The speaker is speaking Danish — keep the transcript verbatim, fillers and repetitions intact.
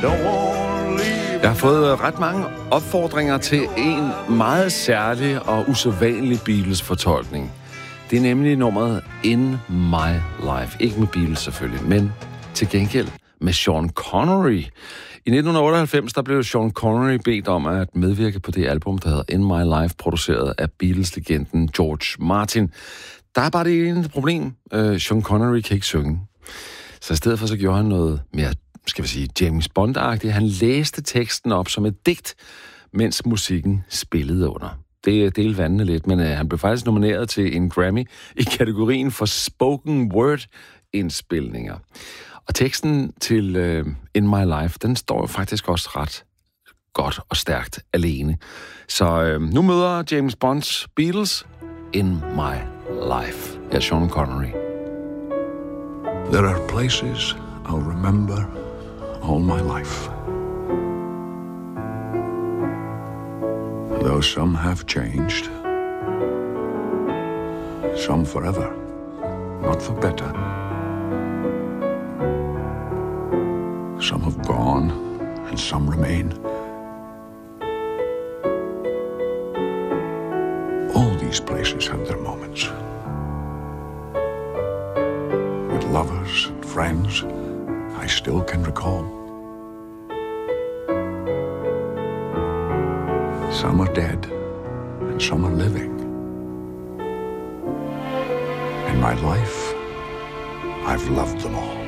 Jeg har fået ret mange opfordringer til en meget særlig og usædvanlig Beatles-fortolkning. Det er nemlig nummeret In My Life. Ikke med Beatles selvfølgelig, men til gengæld med Sean Connery. I nitten otteoghalvfems der blev Sean Connery bedt om at medvirke på det album, der hedder In My Life, produceret af Beatles-legenden George Martin. Der er bare det ene problem. Uh, Sean Connery kan ikke synge. Så i stedet for så gjorde han noget mere, skal vi sige, James Bond-agtigt. Han læste teksten op som et digt, mens musikken spillede under. Det er del vandene lidt, men uh, han blev faktisk nomineret til en Grammy i kategorien for spoken word-indspilninger. Og teksten til uh, In My Life, den står jo faktisk også ret godt og stærkt alene. Så uh, nu møder James Bonds Beatles In My Life. Her er Sean Connery. There are places I'll remember all my life. Though some have changed, some forever, not for better. Some have gone and some remain. All these places have their moments. With lovers and friends I still can recall. Some are dead and some are living. In my life, I've loved them all.